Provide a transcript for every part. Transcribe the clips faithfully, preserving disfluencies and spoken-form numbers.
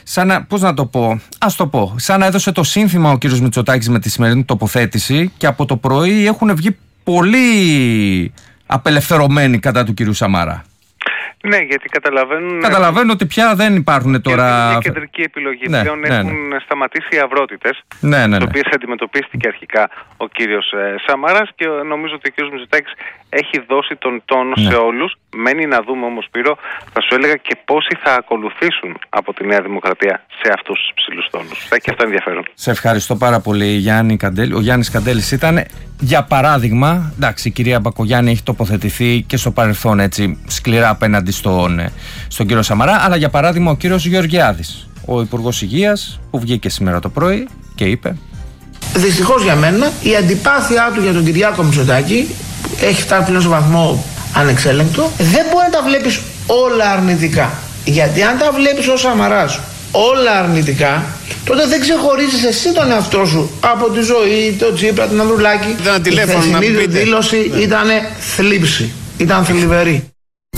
σαν να, πώς να το πω, ας το πω, σαν να έδωσε το σύνθημα ο κύριος Μητσοτάκης με τη σημερινή τοποθέτηση και από το πρωί έχουν βγει πολύ απελευθερωμένοι κατά του κύριου Σαμαρά. Ναι, γιατί καταλαβαίνουν. Καταλαβαίνουν ότι πια δεν υπάρχουν τώρα. Είναι μια κεντρική επιλογή. Ναι, πλέον ναι, έχουν ναι. σταματήσει οι αυρότητες, ναι, ναι, ναι. τις οποίες αντιμετωπίστηκε αρχικά ο κύριος ε, Σαμαράς και νομίζω ότι ο κύριος Μητσοτάκης έχει δώσει τον τόνο ναι. σε όλους. Μένει να δούμε όμως, Σπύρο, θα σου έλεγα και πόσοι θα ακολουθήσουν από τη Νέα Δημοκρατία σε αυτούς τους ψηλούς τόνους. Θα έχει αυτό ενδιαφέρον. Σε ευχαριστώ πάρα πολύ, Γιάννη Καντέλη. Ο Γιάννης Καντέλης ήταν, για παράδειγμα, εντάξει, η κυρία Μπακογιάννη έχει τοποθετηθεί και στο παρελθόν έτσι σκληρά απέναντι στον, στον κύριο Σαμαρά, αλλά για παράδειγμα ο κύριος Γεωργιάδης, ο Υπουργός Υγείας, που βγήκε σήμερα το πρωί και είπε: δυστυχώς για μένα η αντιπάθειά του για τον Κυριάκο Μητσοτάκη έχει φτάσει πλέον σε βαθμό ανεξέλεγκτο. Δεν μπορεί να τα βλέπεις όλα αρνητικά. Γιατί αν τα βλέπεις ως Σαμαράς όλα αρνητικά, τότε δεν ξεχωρίζεις εσύ τον εαυτό σου από τη ζωή, το Τσίπρα, τον Ανδρουλάκη. Η χθεσινή δήλωση ναι. ήταν θλίψη, ήταν θλιβερή.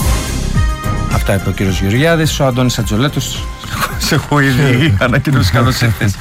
Αυτά είπε ο κύριος Γεωργιάδης. Ο Αντώνης Ατζολέτος σε έχω ήδη ανακοινώσει καλώς ήρθες.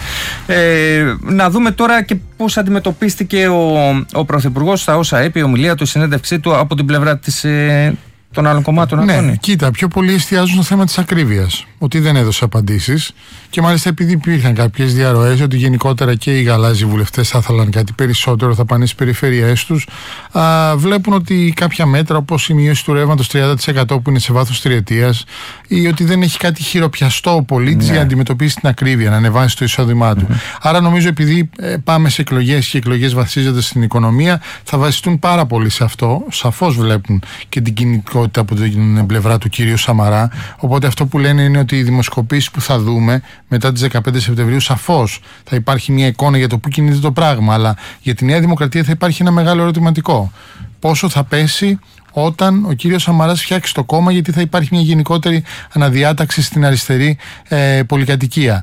Ε, να δούμε τώρα και πώς αντιμετωπίστηκε ο, ο Πρωθυπουργός στα όσα είπε, η ομιλία του, η συνέντευξή του από την πλευρά της, ε, των άλλων κομμάτων. Ναι, Αντώνη. Κοίτα, πιο πολύ εστιάζουν στο θέμα της ακρίβειας. Ότι δεν έδωσε απαντήσεις. Και μάλιστα επειδή υπήρχαν κάποιες διαρροές ότι γενικότερα και οι γαλάζιοι βουλευτές θα ήθελαν κάτι περισσότερο, θα πάνε στις περιφέρειές τους, α, βλέπουν ότι κάποια μέτρα όπως η μείωση του ρεύματος τριάντα τοις εκατό που είναι σε βάθος τριετίας, ή ότι δεν έχει κάτι χειροπιαστό ο πολίτης ναι. για να αντιμετωπίσει την ακρίβεια, να ανεβάσει το εισόδημά του. Mm-hmm. Άρα νομίζω επειδή ε, πάμε σε εκλογές και οι εκλογές βασίζονται στην οικονομία, θα βασιστούν πάρα πολύ σε αυτό. Σαφώς βλέπουν και την κινητικότητα από την πλευρά του κυρίου Σαμαρά. Οπότε αυτό που λένε είναι ότι οι δημοσκοπήσεις που θα δούμε μετά τις δεκαπέντε Σεπτεμβρίου σαφώς θα υπάρχει μια εικόνα για το πού κινείται το πράγμα. Αλλά για τη Νέα Δημοκρατία θα υπάρχει ένα μεγάλο ερωτηματικό. Πόσο θα πέσει όταν ο κύριος Σαμαράς φτιάξει το κόμμα, γιατί θα υπάρχει μια γενικότερη αναδιάταξη στην αριστερή ε, πολυκατοικία.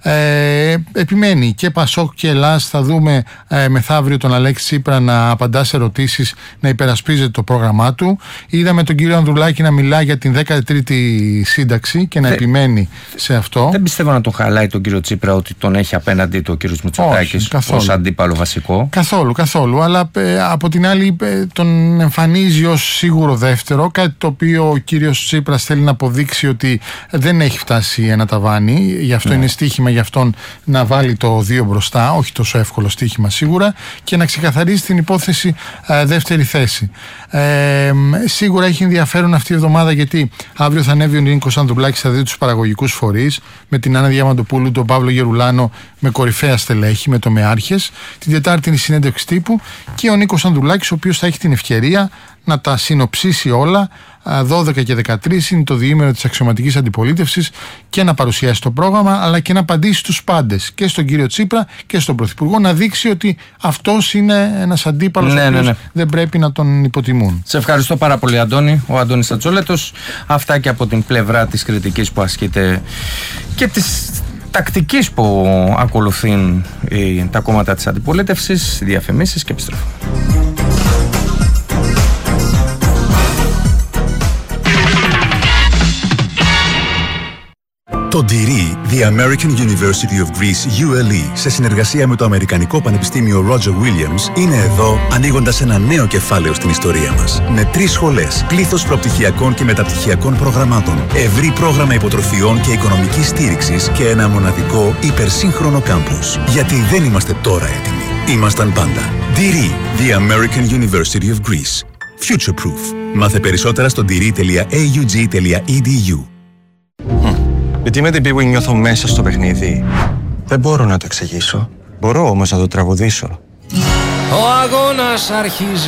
Ε, επιμένει και Πασόκ και Ελλάς. Θα δούμε ε, μεθαύριο τον Αλέξη Τσίπρα να απαντά σε ερωτήσεις, να υπερασπίζεται το πρόγραμμά του. Είδαμε τον κύριο Ανδρουλάκη να μιλά για την δέκατη τρίτη σύνταξη και να Θε, επιμένει σε αυτό. Δεν πιστεύω να τον χαλάει τον κύριο Τσίπρα ότι τον έχει απέναντι του ο κύριος Μητσοτάκης ως αντίπαλο βασικό. Καθόλου, καθόλου. Αλλά ε, από την άλλη ε, τον εμφανίζει ως σίγουρο δεύτερο, κάτι το οποίο ο κύριος Τσίπρας θέλει να αποδείξει ότι δεν έχει φτάσει ένα ταβάνι, γι' αυτό ναι. είναι στοίχημα για αυτόν να βάλει το δύο μπροστά, όχι τόσο εύκολο στοίχημα σίγουρα, και να ξεκαθαρίσει την υπόθεση ε, δεύτερη θέση. Ε, σίγουρα έχει ενδιαφέρον αυτή η εβδομάδα, γιατί αύριο θα ανέβει ο Νίκος Ανδρουλάκης, θα δει τους παραγωγικούς φορείς, με την Άννα Διαμαντοπούλου, τον Παύλο Γερουλάνο, με κορυφαία στελέχη, με τομεάρχες. Την Τετάρτη είναι η συνέντευξη τύπου και ο Νίκος Ανδρουλάκης, ο οποίος θα έχει την ευκαιρία να τα συνοψίσει όλα. Δώδεκα και δεκατρείς είναι το διήμερο της αξιωματικής αντιπολίτευσης, και να παρουσιάσει το πρόγραμμα, αλλά και να απαντήσει στους πάντες, και στον κύριο Τσίπρα και στον Πρωθυπουργό, να δείξει ότι αυτός είναι ένας αντίπαλος ναι, ο οποίος ναι, ναι. δεν πρέπει να τον υποτιμούν. Σε ευχαριστώ πάρα πολύ, Αντώνη. Ο Αντώνης Ατσόλετος. Αυτά και από την πλευρά της κριτικής που ασκείται και της τακτικής που ακολουθούν τα κόμματα της αντιπολίτευσης. Διαφημίσεις και επιστρέφω. Το ντι ι, The American University of Greece, γιου ελ ι, σε συνεργασία με το Αμερικανικό Πανεπιστήμιο Roger Williams, είναι εδώ ανοίγοντας ένα νέο κεφάλαιο στην ιστορία μας. Με τρεις σχολές, πλήθος προπτυχιακών και μεταπτυχιακών προγραμμάτων, ευρύ πρόγραμμα υποτροφιών και οικονομικής στήριξης και ένα μοναδικό υπερσύγχρονο κάμπους. Γιατί δεν είμαστε τώρα έτοιμοι. Ήμασταν πάντα. ντι ι, The American University of Greece. Future Proof. Μάθε περισσότερα στο ντι ι τελεία έι γιου τζι τελεία ι ντι γιου. Γιατί με την πίγου νιώθω μέσα στο παιχνίδι. Δεν μπορώ να το εξηγήσω. Μπορώ όμως να το τραγουδήσω. Ο αγώνας αρχίζει.